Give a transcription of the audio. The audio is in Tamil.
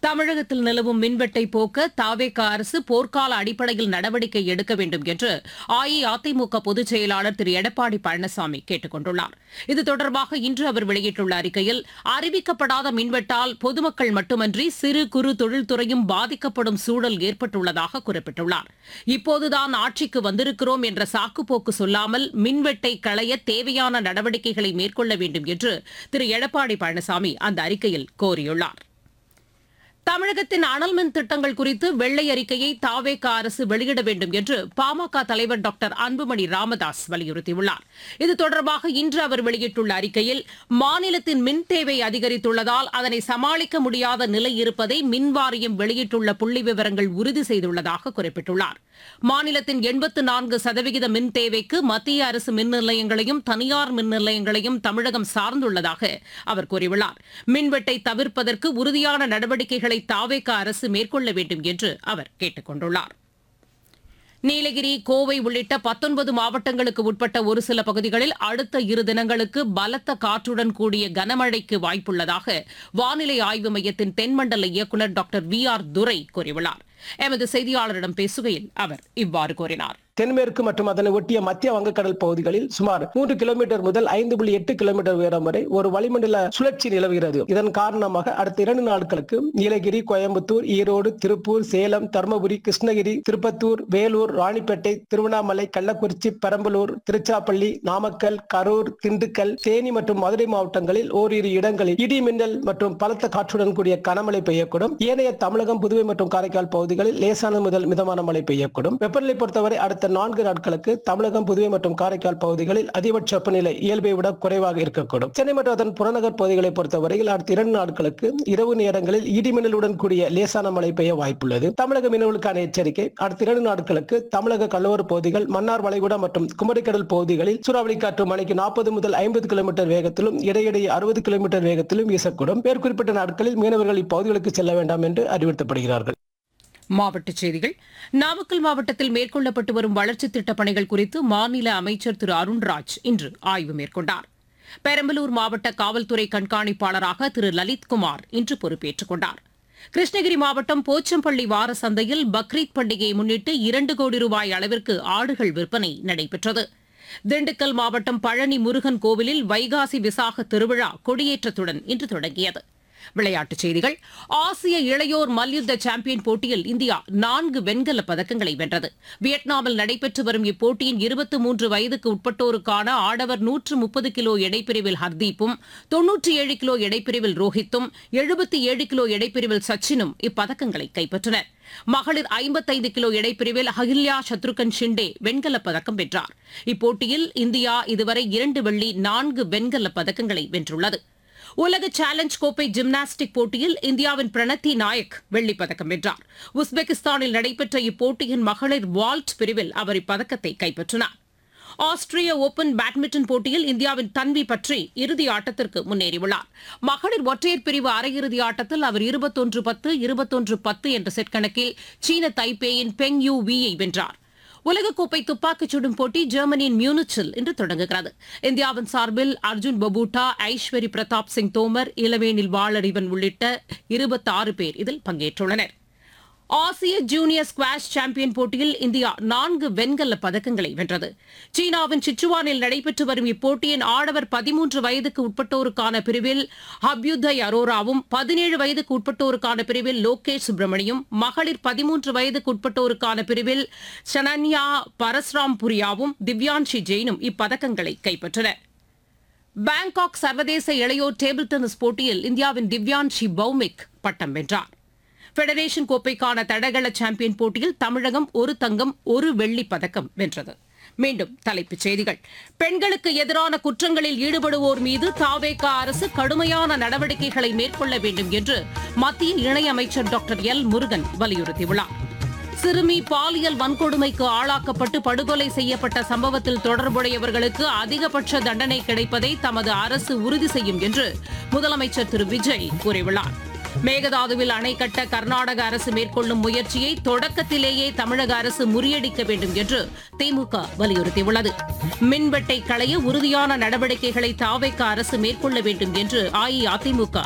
தமிழகத்தில் நிலவும் மின்வெட்டை போக்க தவேக அரசு போர்க்கால அடிப்படையில் நடவடிக்கை எடுக்க வேண்டும் என்று அஇஅதிமுக பொதுச் செயலாளர் திரு எடப்பாடி பழனிசாமி கேட்டுக் கொண்டுள்ளார். இது தொடர்பாக இன்று அவர் வெளியிட்டுள்ள அறிக்கையில், அறிவிக்கப்படாத மின்வெட்டால் பொதுமக்கள் மட்டுமன்றி சிறு குறு தொழில்துறையும் பாதிக்கப்படும் சூழல் ஏற்பட்டுள்ளதாக குறிப்பிட்டுள்ளார். இப்போதுதான் ஆட்சிக்கு வந்திருக்கிறோம் என்ற சாக்குப்போக்கு சொல்லாமல் மின்வெட்டை களைய தேவையான நடவடிக்கைகளை மேற்கொள்ள வேண்டும் என்று திரு எடப்பாடி பழனிசாமி அந்த அறிக்கையில் கோரியுள்ளார். தமிழகத்தின் அனல் மின் திட்டங்கள் குறித்து வெள்ளை அறிக்கையை தவேக அரசு வெளியிட வேண்டும் என்று பாமக தலைவர் டாக்டர் அன்புமணி ராமதாஸ் வலியுறுத்தியுள்ளார். இது தொடர்பாக இன்று அவர் வெளியிட்டுள்ள அறிக்கையில், மாநிலத்தின் மின் தேவை அதிகரித்துள்ளதால் அதனை சமாளிக்க முடியாத நிலை இருப்பதை மின்வாரியம் வெளியிட்டுள்ள புள்ளி விவரங்கள் உறுதி செய்துள்ளதாக குறிப்பிட்டுள்ளார். மாநிலத்தின் 84% மின் தேவைக்கு மத்திய அரசு மின் நிலையங்களையும் தனியார் மின் நிலையங்களையும் தமிழகம் சார்ந்துள்ளதாக அவர் கூறியுள்ளார். மின்வெட்டை தவிர்ப்பதற்கு உறுதியான நடவடிக்கைகளை தவேக அரசு மேற்கொள்ள வேண்டும் என்று அவர் கேட்டுக் கொண்டுள்ளார். நீலகிரி, கோவை உள்ளிட்ட 19 மாவட்டங்களுக்கு உட்பட்ட ஒரு சில பகுதிகளில் அடுத்த 2 தினங்களுக்கு பலத்த காற்றுடன் கூடிய கனமழைக்கு வாய்ப்புள்ளதாக வானிலை ஆய்வு மையத்தின் தென்மண்டல இயக்குநர் டாக்டர் வி.ஆர். துரை கூறியுள்ளார். எமது செய்தியாளரிடம் பேசுகையில் அவர் இவ்வாறு கூறினார். தென்மேற்கு மற்றும் அதனை ஒட்டிய மத்திய வங்கக்கடல் பகுதிகளில் சுமார் 3 கிலோமீட்டர் முதல் 5.8 கிலோமீட்டர் உயரம் வரை ஒரு வளிமண்டல சுழற்சி நிலவுகிறது. இதன் காரணமாக அடுத்த 2 நாட்களுக்கு நீலகிரி, கோயம்புத்தூர், ஈரோடு, திருப்பூர், சேலம், தருமபுரி, கிருஷ்ணகிரி, திருப்பத்தூர், வேலூர், ராணிப்பேட்டை, திருவண்ணாமலை, கள்ளக்குறிச்சி, பெரம்பலூர், திருச்சிராப்பள்ளி, நாமக்கல், கரூர், திண்டுக்கல், தேனி மற்றும் மதுரை மாவட்டங்களில் ஓரிரு இடங்களில் இடி மின்னல் மற்றும் பலத்த காற்றுடன் கூடிய கனமழை பெய்யக்கூடும். ஏனைய தமிழகம், புதுவை மற்றும் காரைக்கால் பகுதிகளில் லேசான முதல் மிதமான மழை பெய்யக்கூடும். வெப்பநிலை பொறுத்தவரை அடுத்த 4 நாட்களுக்கு தமிழகம், புதுவை மற்றும் காரைக்கால் பகுதிகளில் அதிகபட்ச வெப்பநிலை இயல்பை விட குறைவாக இருக்கக்கூடும். சென்னை மற்றும் அதன் புறநகர் பகுதிகளை பொறுத்தவரையில் அடுத்த 2 நாட்களுக்கு இரவு நேரங்களில் இடிமின்னலுடன் கூடிய லேசான மழை பெய்ய வாய்ப்புள்ளது. தமிழக மீனவர்களுக்கான எச்சரிக்கை: அடுத்த 2 நாட்களுக்கு தமிழக கடலோர பகுதிகள், மன்னார் வளைகுடா மற்றும் குமரிக்கடல் பகுதிகளில் சூறாவளி காற்று மணிக்கு 40 முதல் 50 கிலோமீட்டர் வேகத்திலும் இடையிடையே 60 கிலோமீட்டர் வேகத்திலும் வீசக்கூடும். மேற்குறிப்பிட்ட நாட்களில் மீனவர்கள் இப்பகுதிகளுக்கு செல்ல வேண்டாம் என்று அறிவுறுத்தப்படுகிறார்கள். மாவட்டச் செய்திகள். நாமக்கல் மாவட்டத்தில் மேற்கொள்ளப்பட்டு வரும் வளர்ச்சித் திட்டப் பணிகள் குறித்து மாநில அமைச்சர் திரு அருண்ராஜ் இன்று ஆய்வு மேற்கொண்டார். பெரம்பலூர் மாவட்ட காவல்துறை கண்காணிப்பாளராக திரு லலித்குமார் இன்று பொறுப்பேற்றுக் கொண்டார். கிருஷ்ணகிரி மாவட்டம் போச்சம்பள்ளி வார சந்தையில் பக்ரீத் பண்டிகையை முன்னிட்டு 2 கோடி ரூபாய் அளவிற்கு ஆடுகள் விற்பனை நடைபெற்றது. திண்டுக்கல் மாவட்டம் பழனி முருகன் கோவிலில் வைகாசி விசாக திருவிழா கொடியேற்றத்துடன் இன்று தொடங்கியது. விளையாட்டுச் செய்திகள். ஆசிய இளையோர் மல்யுத்த சாம்பியன் போட்டியில் இந்தியா 4 வெண்கலப் பதக்கங்களை வென்றது. வியட்நாமில் நடைபெற்று வரும் இப்போட்டியின் 23 வயதுக்கு உட்பட்டோருக்கான ஆடவர் 130 கிலோ எடைப்பிரிவில் ஹர்தீப்பும், 97 கிலோ எடைப்பிரிவில் ரோஹித்தும், 77 கிலோ எடைப்பிரிவில் சச்சினும் இப்பதக்கங்களை கைப்பற்றினர். மகளிர் 55 கிலோ எடைப்பிரிவில் அகில்யா சத்ருகன் ஷிண்டே வெண்கலப் பதக்கம் வென்றார். இப்போட்டியில் இந்தியா இதுவரை 2 வெள்ளி 4 வெண்கலப் பதக்கங்களை வென்றுள்ளது. உலக சேலஞ்ச் கோப்பை ஜிம்னாஸ்டிக் போட்டியில் இந்தியாவின் பிரணத்தி நாயக் வெள்ளிப் பதக்கம் வென்றார். உஸ்பெகிஸ்தானில் நடைபெற்ற இப்போட்டியின் மகளிர் வால்ட் பிரிவில் அவர் இப்பதக்கத்தை கைப்பற்றினார். ஆஸ்திரிய ஓபன் பேட்மிண்டன் போட்டியில் இந்தியாவின் தன்வி பற்றி இறுதி ஆட்டத்திற்கு முன்னேறியுள்ளார். மகளிர் ஒற்றையர் பிரிவு அரையிறுதி ஆட்டத்தில் அவர் 21-10, 21-10 என்ற செட் கணக்கில் சீன தைப்பேயின் பெங் யூ வீயை வென்றார். உலகக்கோப்பை துப்பாக்கிச் சுடும் போட்டி ஜெர்மனியின் மியூனிச்சில் இன்று தொடங்குகிறது. இந்தியாவின் சார்பில் அர்ஜுன் பபூட்டா, ஐஸ்வரி பிரதாப் சிங் தோமர், இளவேனில் வாளறிவன் உள்ளிட்ட 26 பேர் இதில் பங்கேற்றுள்ளனர். ஆசிய ஜூனியர் ஸ்குவாஷ் சாம்பியன் போட்டியில் இந்தியா 4 வெண்கலப் பதக்கங்களை வென்றது. சீனாவின் சிச்சுவானில் நடைபெற்று வரும் இப்போட்டியின் ஆடவர் 13 வயதுக்கு உட்பட்டோருக்கான பிரிவில் அபியுதய் அரோராவும், 17 வயதுக்கு உட்பட்டோருக்கான பிரிவில் லோகேஷ் சுப்ரமணியும், மகளிர் 13 வயதுக்கு உட்பட்டோருக்கான பிரிவில் ஷனன்யா பரஸ்ராம்புரியாவும், திவ்யான்ஷி ஜெயினும் இப்பதக்கங்களை கைப்பற்றினர். பாங்காக் சர்வதேச இளையோர் டேபிள் டென்னிஸ் போட்டியில் இந்தியாவின் திவ்யான்ஷி பௌமிக் பட்டம் வென்றார். ஃபெடரேஷன் கோப்பைக்கான தடகள சாம்பியன் போட்டியில் தமிழகம் 1 தங்கம் 1 வெள்ளிப் பதக்கம் வென்றது. மீண்டும் தலைப்புச் செய்திகள். பெண்களுக்கு எதிரான குற்றங்களில் ஈடுபடுவோர் மீது தவேக அரசு கடுமையான நடவடிக்கைகளை மேற்கொள்ள வேண்டும் என்று மத்திய இணையமைச்சர் டாக்டர் எல். முருகன் வலியுறுத்தியுள்ளார். சிறுமி பாலியல் வன்கொடுமைக்கு ஆளாக்கப்பட்டு படுகொலை செய்யப்பட்ட சம்பவத்தில் தொடர்புடையவர்களுக்கு அதிகபட்ச தண்டனை கிடைப்பதை தமது அரசு உறுதி செய்யும் என்று முதலமைச்சர் திரு விஜய் கூறியுள்ளார். மேகதாதுவில் அணை கட்ட கர்நாடக அரசு மேற்கொள்ளும் முயற்சியை தொடக்கத்திலேயே தமிழக அரசு முறியடிக்க வேண்டும் என்று திமுக வலியுறுத்தியுள்ளது. மின்வெட்டை களைய உறுதியான நடவடிக்கைகளை தவேக அரசு மேற்கொள்ள வேண்டும் என்று அஇஅதிமுக